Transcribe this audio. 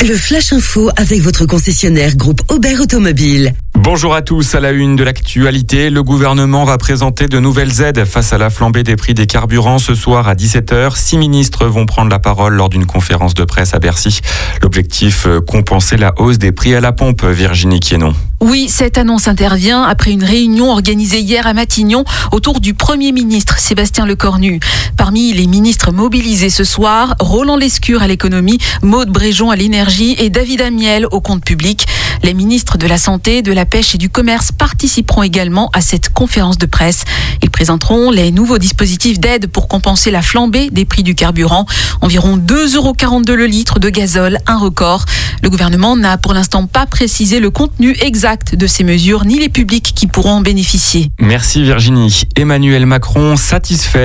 Le Flash Info avec votre concessionnaire groupe Aubert Automobile. Bonjour à tous, à la une de l'actualité, le gouvernement va présenter de nouvelles aides face à la flambée des prix des carburants ce soir à 17h. 6 ministres vont prendre la parole lors d'une conférence de presse à Bercy. L'objectif, compenser la hausse des prix à la pompe, Virginie Quienon. Oui, cette annonce intervient après une réunion organisée hier à Matignon autour du Premier ministre Sébastien Lecornu. Parmi les ministres mobilisés ce soir, Roland Lescure à l'économie, Maud Bréjon à l'énergie et David Amiel au compte public. Les ministres de la Santé, de la Pêche et du Commerce participeront également à cette conférence de presse. Ils présenteront les nouveaux dispositifs d'aide pour compenser la flambée des prix du carburant. Environ 2,42 € le litre de gazole, un record. Le gouvernement n'a pour l'instant pas précisé le contenu exact de ces mesures ni les publics qui pourront en bénéficier. Merci Virginie. Emmanuel Macron satisfait